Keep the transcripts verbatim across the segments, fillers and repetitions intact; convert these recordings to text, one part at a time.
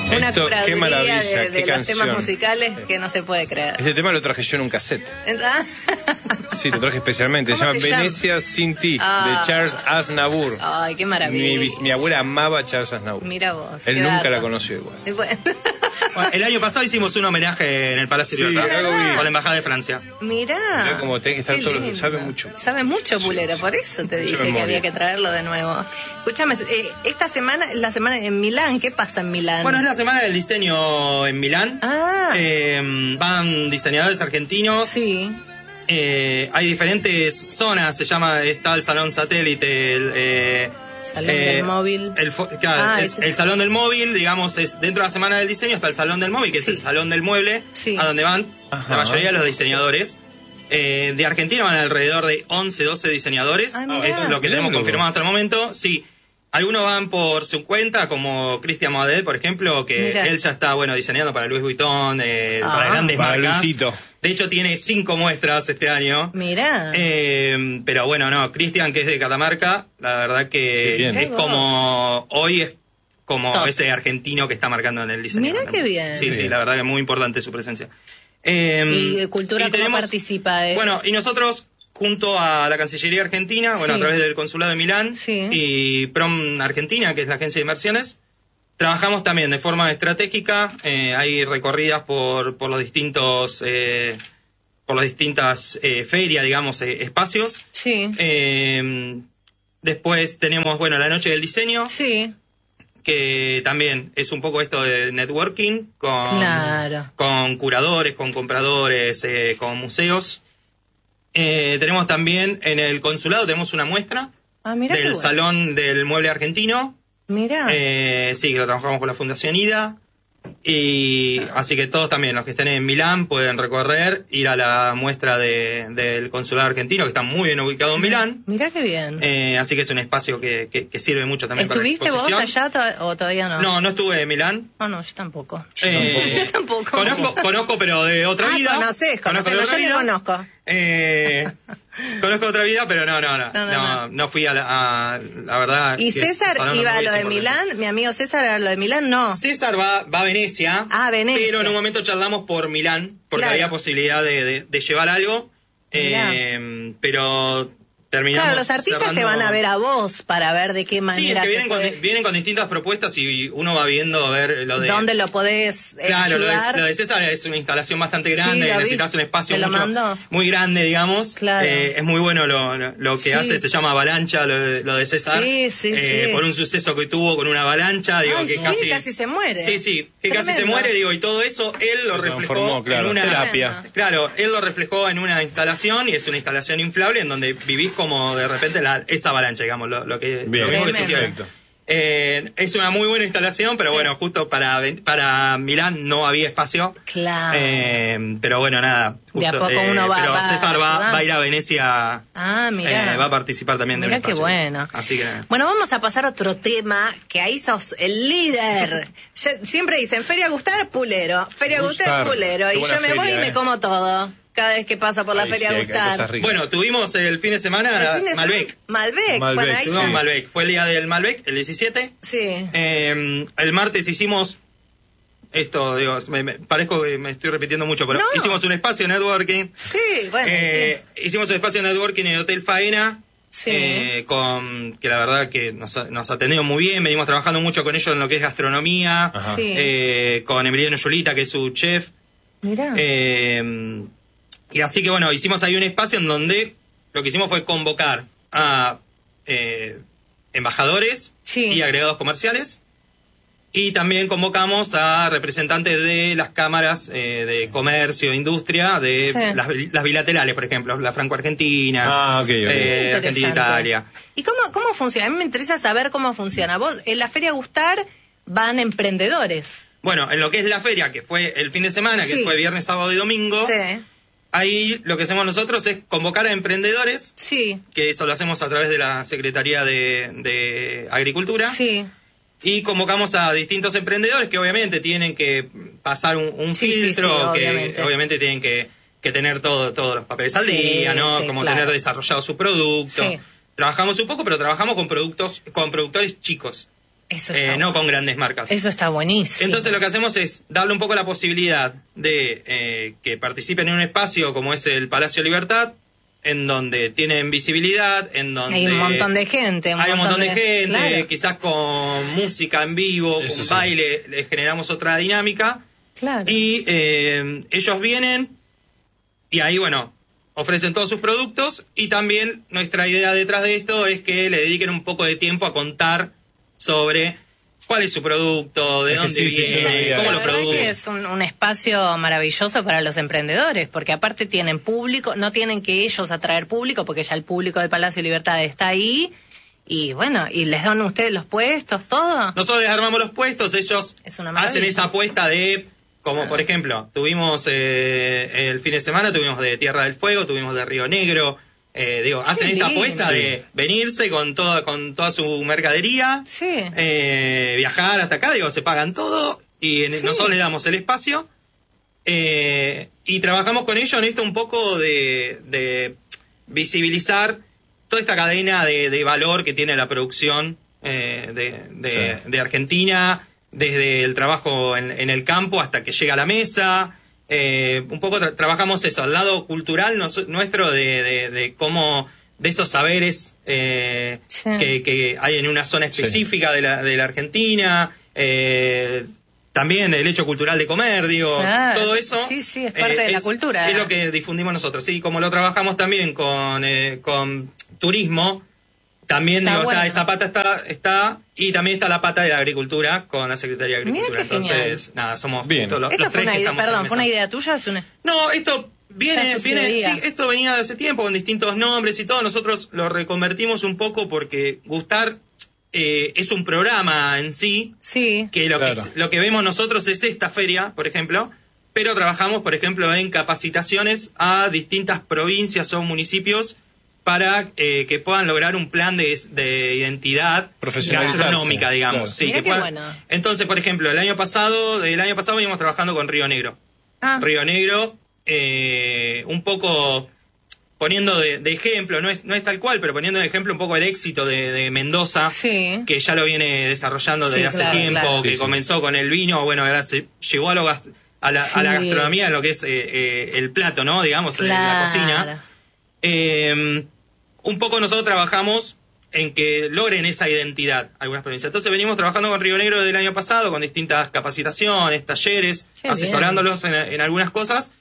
Una Esto, curaduría qué maravilla, de, de qué los temas canción. musicales que no se puede creer. Este tema lo traje yo en un cassette. Sí, lo traje especialmente. Se ¿Cómo llama se llama? Venecia sin ti, Ah. de Charles Aznavour. Ay, qué Mi, maravilla. bis- mi abuela amaba a Charles Aznavour. Mira vos. Él qué nunca dato. la conoció igual. Y bueno, Bueno, el año pasado hicimos un homenaje en el Palacio Sí, de Libertad, algo vi. con la Embajada de Francia. mirá. Mirá cómo tenés que estar Qué todos los- lindo. sabe mucho. Sabe mucho, Pulero, por eso te Mucha dije que memoria. había que traerlo de nuevo. Escúchame, eh, esta semana, la semana en Milán, ¿qué pasa en Milán? Bueno, es la semana del diseño en Milán. Ah. Eh, van diseñadores argentinos. Sí. Eh, hay diferentes zonas, se llama, está el Salón Satélite, el... eh, Salón del móvil. El, fo- claro, Ah, es- ese- el Salón del Móvil, digamos, es dentro de la Semana del Diseño está el Salón del Móvil, que Sí. es el Salón del Mueble, Sí. a donde van Ajá. la mayoría de los diseñadores. Eh, de Argentina van alrededor de once, doce diseñadores, Ah, mirá. es lo que Mirá, tenemos loco. confirmado hasta el momento. Sí, algunos van por su cuenta, como Cristian Moadet, por ejemplo, que Mirá. él ya está, bueno, diseñando para Louis Vuitton, eh, Ah. para grandes Para marcas. Luisito. De hecho, tiene cinco muestras este año. Mirá. Eh, pero bueno, no, Cristian, que es de Catamarca, la verdad Qué que bien. es Qué como, hoy es como Top. ese argentino que está marcando en el diseño. Mirá ¿no? qué bien. Sí, sí, Bien. la verdad que es muy importante su presencia. Eh, ¿Y Cultura cómo participa de- Bueno, y nosotros, junto a la Cancillería Argentina, bueno, Sí. a través del Consulado de Milán Sí. y Prom Argentina, que es la agencia de inversiones, trabajamos también de forma estratégica. Eh, hay recorridas por, por los distintos... Eh, por las distintas eh, ferias, digamos, eh, espacios. Sí. Eh, después tenemos, bueno, la Noche del Diseño, Sí. que también es un poco esto de networking con, Claro. con curadores, con compradores, eh, con museos. Eh, tenemos también en el consulado, tenemos una muestra Ah, mirá qué del bueno. Salón del Mueble Argentino. Mirá. Eh, sí, que lo trabajamos con la Fundación IDA. Y así que todos también, los que estén en Milán, pueden recorrer, ir a la muestra de, del consulado argentino, que está muy bien ubicado en Milán. Mirá qué bien. Eh, así que es un espacio que, que, que sirve mucho también para la ¿Estuviste vos exposición. allá to- o todavía no? No, no estuve en Milán. Ah, no, yo tampoco. Eh, Yo tampoco. Conozco, conozco, pero de otra Ah, vida. conocés, Conozco conocés, de no, otra yo te vida. conozco. Eh, conozco otra vida, pero no, no, no. No, No, no, no, no. fui a la, a- la verdad. ¿Y que es- César Salón iba a muy lo de importante. Milán? ¿Mi amigo César a lo de Milán? No. César va, va a Venecia. Ah, Venecia. Pero en un momento charlamos por Milán, porque Claro. había posibilidad de, de- de llevar algo. Eh, pero terminamos. Claro, los artistas te cerrando- van a ver a vos para ver de qué Sí, es manera que se vienen con, puede... vienen con distintas propuestas y uno va viendo a ver lo de. ¿Dónde lo podés eh, Claro, lo de, ayudar? lo de César es una instalación bastante Sí, grande, lo vi. necesitas un espacio ¿Te lo mucho- mandó? muy grande, digamos. Claro. Eh, es muy bueno lo, lo- lo que Sí. hace, se llama avalancha, lo de, lo de César. Sí, sí, Eh, sí. Por un suceso que tuvo con una avalancha, digo Ay, que sí, casi... casi se muere. Sí, sí, que casi se Tremendo. muere, digo, y todo eso él lo Se reflejó transformó, claro, en una... terapia. Claro, él lo reflejó en una instalación y es una instalación inflable en donde vivís como de repente la, esa avalancha, digamos, lo, lo que, Bien, lo mismo que Tremendo. sintió él. perfecto. Eh, es una muy buena instalación, pero Sí. bueno, justo para, ven- para Milán no había espacio. Claro. Eh, pero bueno, nada. De a justo, poco eh, uno va- pero va César va, ayudando. va a ir a Venecia. Ah, mirá. eh, va a participar también de un Mirá qué espacio. bueno. Así que. Bueno, vamos a pasar a otro tema, que ahí sos el líder. Ya- siempre dicen, Feria Gustar, Pulero. Feria Gustar, Gustar. Pulero. Qué Y yo buena me voy feria, y me eh. como todo. Cada vez que paso por la Ay, Feria sí, hay Gustar. cosas ricas. Bueno, tuvimos el fin de semana El fin de semana- Malbec. Malbec. Malbec. Bueno, ahí Tuvimos ya- Malbec. Fue el día del Malbec, el diecisiete. Sí. Eh, el martes hicimos. Esto, digo, me, me- parezco que me estoy repitiendo mucho, pero No. hicimos un espacio de networking. Sí, bueno, Eh, Hicimos un espacio de networking en el Hotel Faena. Sí. eh, con que la verdad que nos, nos atendieron muy bien, venimos trabajando mucho con ellos en lo que es gastronomía, Ajá. Sí. eh, con Emiliano Yulita, que es su chef. sí. Mirá. Eh, y así que bueno, hicimos ahí un espacio en donde lo que hicimos fue convocar a eh, embajadores Sí. y agregados comerciales. Y también convocamos a representantes de las cámaras eh, de comercio, industria, de Sí. las, las bilaterales, por ejemplo, la franco-argentina, Ah, ok, ok. eh, Interesante. Argentina-Italia. ¿Y cómo, cómo funciona? A mí me interesa saber cómo funciona. Vos, en la Feria Gustar van emprendedores. Bueno, en lo que es la feria, que fue el fin de semana, Sí. que fue viernes, sábado y domingo, Sí. ahí lo que hacemos nosotros es convocar a emprendedores, Sí. que eso lo hacemos a través de la Secretaría de, de Agricultura. Sí. Y convocamos a distintos emprendedores que obviamente tienen que pasar un, un Sí, sí, filtro, sí, que obviamente. obviamente tienen que, que tener todo, todos los papeles al Sí, día, ¿no? sí, Como claro. tener desarrollado su producto. Sí. Trabajamos un poco, pero trabajamos con productos, con productores chicos. Eso está eh, no bueno. con grandes marcas. Eso está buenísimo. Entonces lo que hacemos es darle un poco la posibilidad de eh, que participen en un espacio como es el Palacio Libertad, en donde tienen visibilidad, en donde... Hay un montón de gente. Un hay un montón de, de gente, claro. quizás con música en vivo, Eso con sí. baile, les generamos otra dinámica. Claro. Y eh, ellos vienen y ahí, bueno, ofrecen todos sus productos y también nuestra idea detrás de esto es que le dediquen un poco de tiempo a contar sobre cuál es su producto, de Es que dónde sí, sí, viene, es una idea. cómo La lo verdad produce. que es un, un espacio maravilloso para los emprendedores, porque aparte tienen público, no tienen que ellos atraer público, porque ya el público del Palacio de Libertad está ahí, y bueno, y les dan ustedes los puestos, todo. Nosotros les armamos los puestos, ellos Es una maravilla. hacen esa apuesta de, como por ejemplo, tuvimos eh, el fin de semana, tuvimos de Tierra del Fuego, tuvimos de Río Negro, eh, digo, Qué hacen esta lindo. apuesta de venirse con toda, con toda su mercadería, Sí. eh, viajar hasta acá, digo, se pagan todo y en- Sí. nosotros les damos el espacio eh, y trabajamos con ellos en esto un poco de, de visibilizar toda esta cadena de, de valor que tiene la producción eh, de, de- Sí. de Argentina, desde el trabajo en, en el campo hasta que llega a la mesa. Eh, un poco tra- trabajamos eso, al lado cultural nos- nuestro de, de, de cómo, de esos saberes eh, Sí. que, que hay en una zona específica de, la, de la Argentina. Eh, también el hecho cultural de comer, digo, Claro. todo eso. Sí, sí, es parte de la cultura. Es lo que difundimos nosotros. Sí, como lo trabajamos también con, eh, con turismo, también Está digo, bueno. está, esa pata está, está, y también está la pata de la agricultura con la Secretaría de Mira Agricultura. qué genial. Entonces, nada, somos Bien. justo los, Esto los fue tres una que idea, estamos en perdón, la fue una mesa. idea tuya, es una... No, esto viene, Ya viene, sucedía. sí, esto venía de hace tiempo con distintos nombres y todo. Nosotros lo reconvertimos un poco porque Gustar eh, es un programa en sí, Sí. que lo, Claro. que lo que vemos nosotros es esta feria, por ejemplo, pero trabajamos, por ejemplo, en capacitaciones a distintas provincias o municipios para eh, que puedan lograr un plan de, de identidad Profesionalizarse, gastronómica, digamos. claro. Sí, Mirá que qué puedan- bueno. Entonces, por ejemplo, el año pasado, del año pasado venimos trabajando con Río Negro. Ah, Río Negro, eh, un poco poniendo de, de ejemplo, no es, no es tal cual, pero poniendo de ejemplo un poco el éxito de, de Mendoza, sí. que ya lo viene desarrollando Sí, desde hace claro, tiempo, claro. que Sí, sí. comenzó con el vino, bueno, ahora se llegó a, lo gast- a, la, a la Sí. gastronomía, en lo que es eh, eh, el plato, ¿no? Digamos, en la Claro. cocina. Eh, un poco nosotros trabajamos en que logren esa identidad algunas provincias. Entonces venimos trabajando con Río Negro desde el año pasado, con distintas capacitaciones, talleres, Qué asesorándolos en, en algunas cosas.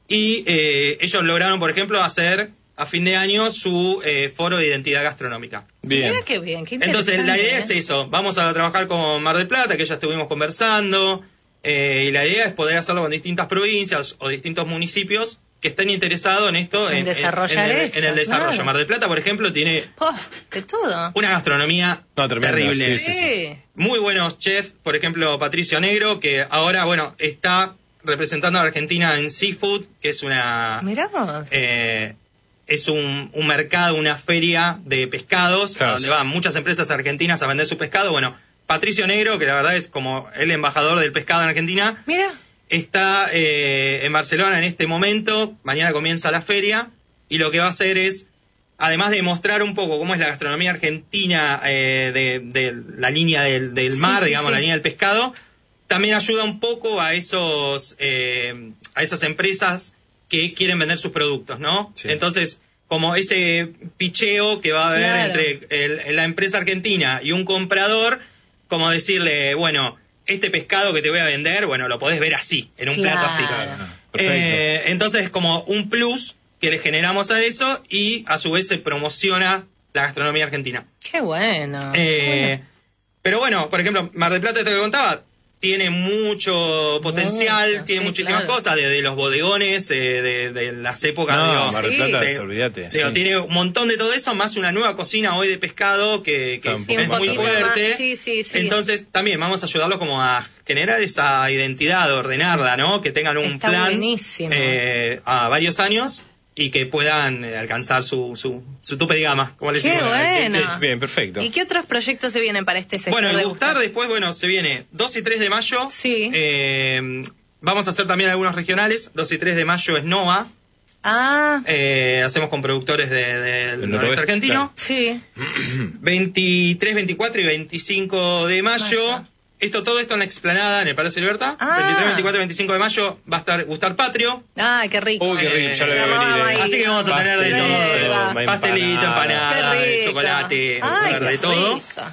Y eh, ellos lograron, por ejemplo, hacer a fin de año su eh, foro de identidad gastronómica. Bien. Mira qué bien, qué Entonces, la interesante, idea ¿eh? es eso. Vamos a trabajar con Mar del Plata, que ya estuvimos conversando. eh, y la idea es poder hacerlo con distintas provincias o distintos municipios que estén interesados en esto. En desarrollar en el, esto, en el desarrollo. claro. Mar del Plata, por ejemplo, tiene Oh, de todo. una gastronomía No, tremendo, terrible. sí, sí, Sí. Muy buenos chefs, por ejemplo, Patricio Negro, que ahora, bueno, está representando a Argentina en Seafood, que es una... Mirá vos. Eh, es un, un mercado, una feria de pescados, Claro. a donde van muchas empresas argentinas a vender su pescado. Bueno, Patricio Negro, que la verdad es como el embajador del pescado en Argentina, Mira. está eh, en Barcelona en este momento. Mañana comienza la feria y lo que va a hacer es, además de mostrar un poco cómo es la gastronomía argentina eh, de, de la línea del, del Sí, mar, sí, digamos, sí. la línea del pescado, también ayuda un poco a esos eh, a esas empresas que quieren vender sus productos, ¿no? Sí. Entonces, como ese picheo que va a haber Claro. entre el- la empresa argentina y un comprador, como decirle, bueno, este pescado que te voy a vender, bueno, lo podés ver así, en un Claro. plato así. Perfecto. Eh, entonces, como un plus que le generamos a eso y a su vez se promociona la gastronomía argentina. Qué bueno. Eh, pero bueno, por ejemplo, Mar del Plata, esto que contaba, tiene mucho potencial, Mucho, tiene sí, muchísimas claro. cosas, desde los bodegones, eh, de, de las épocas. No, digo, Mar del Sí. Plata, de- olvídate. digo, sí. tiene un montón de todo eso, más una nueva cocina hoy de pescado que, que Claro, un es poco Sí, un más muy poquito fuerte. más. Sí, sí, sí. Entonces también vamos a ayudarlos como a generar esa identidad, ordenarla, ¿no? Que tengan un Está plan buenísimo. eh, a varios años y que puedan eh, alcanzar su, su, su tope de gama, como les Qué decimos. bueno. Bien, perfecto. ¿Y qué otros proyectos se vienen para este sector? Bueno, de el Gustar después, bueno, se viene dos y tres de mayo. Sí. Eh, vamos a hacer también algunos regionales. dos y tres de mayo es Nova. Ah. Eh, hacemos con productores de, de, del noroeste argentino. Claro. Sí. veintitrés, veinticuatro y veinticinco de mayo. Mayo. Esto, todo esto en la explanada, en el Palacio de Libertad. Ah. veintitrés, veinticuatro y veinticinco de mayo va a estar Gustar Patrio. Ay, qué rico. Uy, qué rico, ya lo voy a venir. Eh. Así que vamos a tener de todo. todo. Pastelito, empanada, chocolate, Ay, de qué todo. Rico.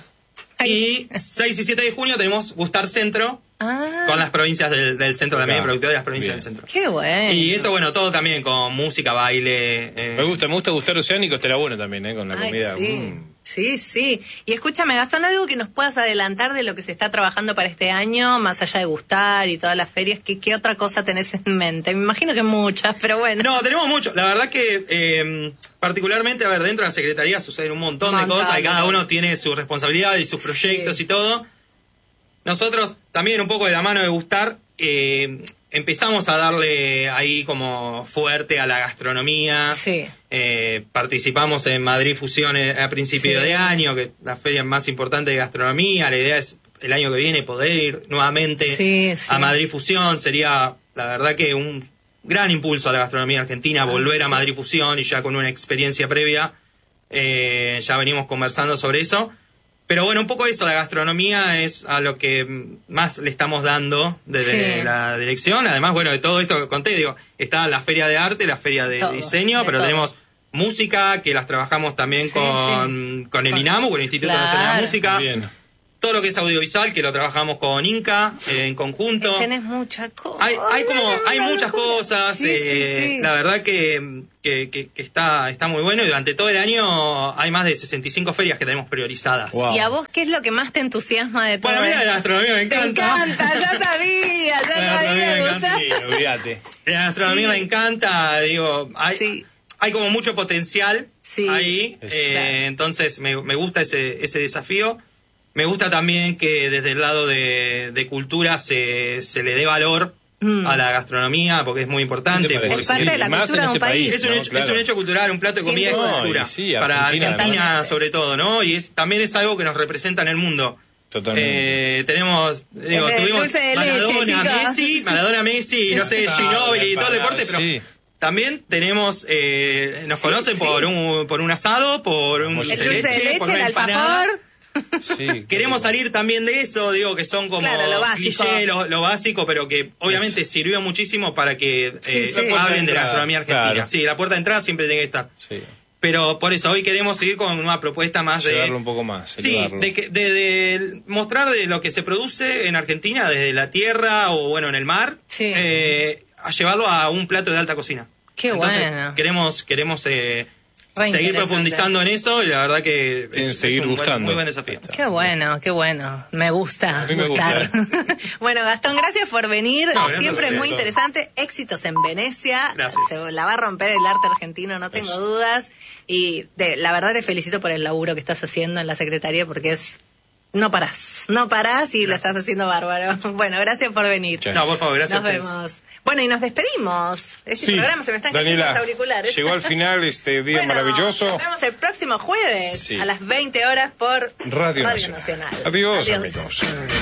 Y seis y siete de junio tenemos Gustar Centro. Ah. Con las provincias del, del centro también, claro. Productores de las provincias Bien. Del centro. Qué bueno. Y esto, bueno, todo también con música, baile. Eh. Me gusta, me gusta Gustar Oceánico, estará bueno también, ¿eh? Con la Ay, comida. Sí. Mm. sí, sí. Y escúchame, Gastón, algo que nos puedas adelantar de lo que se está trabajando para este año, más allá de Gustar y todas las ferias, ¿qué, qué otra cosa tenés en mente? Me imagino que muchas, pero bueno. No, tenemos mucho. La verdad que, eh, particularmente, a ver, dentro de la Secretaría suceden un montón, un montón de cosas y cada uno tiene su responsabilidad y sus proyectos sí. y todo. Nosotros, también un poco de la mano de Gustar, eh, empezamos a darle ahí como fuerte a la gastronomía. Sí. Eh, participamos en Madrid Fusiones a principio sí. de año, que es la feria más importante de gastronomía. La idea es el año que viene poder ir nuevamente sí, sí. a Madrid Fusión. Sería, la verdad, que un gran impulso a la gastronomía argentina, volver ah, sí. a Madrid Fusión y ya con una experiencia previa. Eh, ya venimos conversando sobre eso. Pero bueno, un poco eso, la gastronomía es a lo que más le estamos dando desde sí. la dirección. Además, bueno, de todo esto que conté, digo, está la feria de arte, la feria de todo, diseño, de pero todo. Tenemos música, que las trabajamos también sí, con, sí. con el INAMU, con el Instituto claro. Nacional de Música. Bien. Todo lo que es audiovisual, que lo trabajamos con Inca, eh, en conjunto. Tenés muchas cosas. Hay, hay como, hay muchas cosas, sí, eh, sí, sí. la verdad que, que, que, que está, está muy bueno y durante todo el año hay más de sesenta y cinco ferias que tenemos priorizadas. Wow. ¿Y a vos qué es lo que más te entusiasma de todo? Bueno, a mí la gastronomía me encanta. Me encanta, ya sabía, ya la sabía. Me gusta. Sí, olvídate. La gastronomía sí. me encanta, digo, hay, sí. hay como mucho potencial sí. ahí, eh, claro. entonces me, me gusta ese, ese desafío. Me gusta también que desde el lado de, de cultura se, se le dé valor mm. a la gastronomía, porque es muy importante. Es parte de la cultura de un país. país. Es, un no, hecho, claro. es un hecho cultural, un plato de comida es cultura. Sí, para Argentina, Argentina sobre todo, ¿no? Y es, también es algo que nos representa en el mundo. Totalmente. Eh, tenemos, digo, el tuvimos Maradona, leche, Messi, Maradona, Messi, no sé, Ginóbili y todo el deporte, pero... Sí. También tenemos, eh, nos sí, conocen sí. por un por un asado, por un dulce de leche, leche, por una empanada. Sí, queremos salir también de eso, digo que son como claro, lo básico. cliché, lo, lo básico, pero que obviamente es. sirvió muchísimo para que sí, eh, sí. hablen de la gastronomía argentina. Claro. Sí, la puerta de entrada siempre tiene que estar. Sí. Pero por eso hoy queremos seguir con una propuesta más Llevarlo de... un poco más. Sí, de, que, de, de mostrar de lo que se produce en Argentina, desde la tierra o bueno, en el mar, sí. eh, a llevarlo a un plato de alta cocina. Qué Entonces, bueno. Queremos, queremos eh, seguir profundizando en eso y la verdad que es, seguir es un gustando. Buen, muy buen desafío. Qué bueno, qué bueno. Me gusta. A mí me gustar. gusta. Bueno, Gastón, gracias por venir. No, siempre es muy interesante. Éxitos en Venecia. Gracias. Se la va a romper el arte argentino, no tengo eso. dudas. Y de, la verdad te felicito por el laburo que estás haciendo en la Secretaría porque es... No parás, no parás y gracias. Lo estás haciendo bárbaro. Bueno, gracias por venir. Chau. No, por favor, gracias Nos a ustedes. vemos. Bueno, y nos despedimos. Este sí, programa se me están cayendo Daniela, los auriculares. Llegó al final este día bueno, maravilloso. Nos vemos el próximo jueves sí. a las veinte horas por Radio, Radio Nacional. Nacional. Adiós, Adiós, amigos.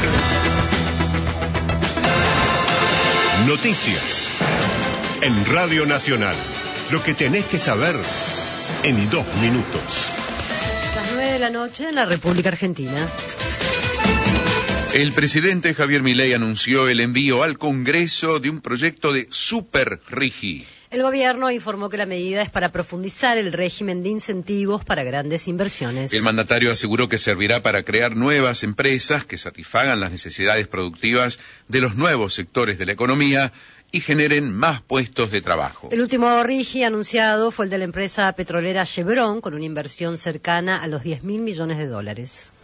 Noticias en Radio Nacional. Lo que tenés que saber en dos minutos. Las nueve de la noche en la República Argentina. El presidente Javier Milei anunció el envío al Congreso de un proyecto de Super RIGI. El gobierno informó que la medida es para profundizar el régimen de incentivos para grandes inversiones. El mandatario aseguró que servirá para crear nuevas empresas que satisfagan las necesidades productivas de los nuevos sectores de la economía y generen más puestos de trabajo. El último RIGI anunciado fue el de la empresa petrolera Chevron, con una inversión cercana a los diez mil millones de dólares.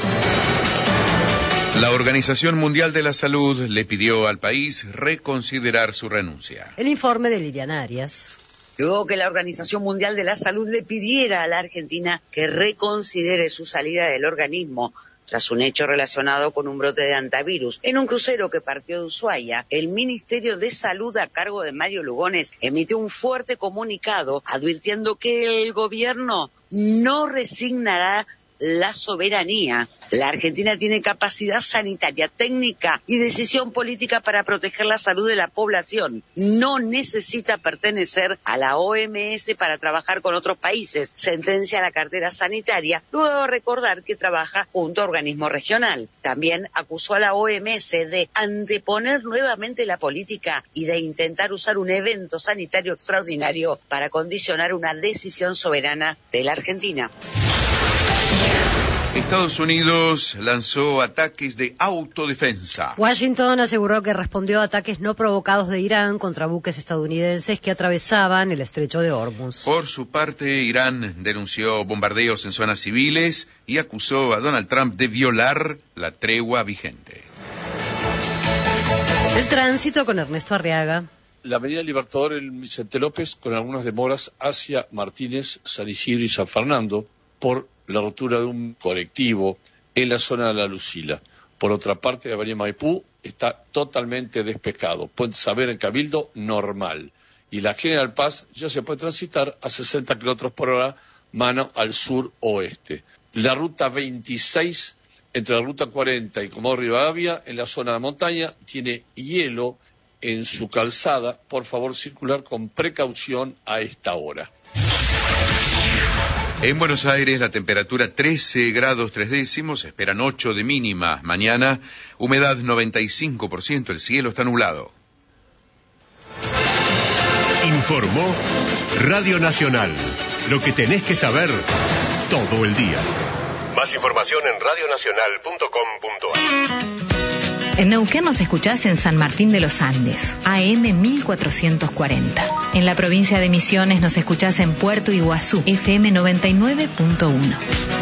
La Organización Mundial de la Salud le pidió al país reconsiderar su renuncia. El informe de Liliana Arias. Luego que la Organización Mundial de la Salud le pidiera a la Argentina que reconsidere su salida del organismo tras un hecho relacionado con un brote de hantavirus. En un crucero que partió de Ushuaia, el Ministerio de Salud a cargo de Mario Lugones emitió un fuerte comunicado advirtiendo que el gobierno no resignará la soberanía. La Argentina tiene capacidad sanitaria, técnica y decisión política para proteger la salud de la población. No necesita pertenecer a la O M S para trabajar con otros países, sentencia la cartera sanitaria, luego de recordar que trabaja junto a organismo regional. También acusó a la O M S de anteponer nuevamente la política y de intentar usar un evento sanitario extraordinario para condicionar una decisión soberana de la Argentina. Estados Unidos lanzó ataques de autodefensa. Washington aseguró que respondió a ataques no provocados de Irán contra buques estadounidenses que atravesaban el estrecho de Hormuz. Por su parte, Irán denunció bombardeos en zonas civiles y acusó a Donald Trump de violar la tregua vigente. El tránsito con Ernesto Arriaga. La avenida Libertador en Vicente López con algunas demoras hacia Martínez, San Isidro y San Fernando por la rotura de un colectivo en la zona de La Lucila. Por otra parte, la avenida Maipú está totalmente despejado. Puente Saber en Cabildo, normal. Y la General Paz ya se puede transitar a sesenta kilómetros por hora, mano al sur-oeste. La ruta veintiséis, entre la ruta cuarenta y Comodoro Rivadavia, en la zona de montaña, tiene hielo en su calzada. Por favor, circular con precaución a esta hora. En Buenos Aires la temperatura trece grados tres décimos, esperan ocho de mínima mañana, humedad noventa y cinco por ciento, el cielo está nublado. Informó Radio Nacional, lo que tenés que saber todo el día. Más información en radio nacional punto com punto a r. En Neuquén nos escuchás en San Martín de los Andes, A M mil cuatrocientos cuarenta. En la provincia de Misiones nos escuchás en Puerto Iguazú, F M noventa y nueve punto uno.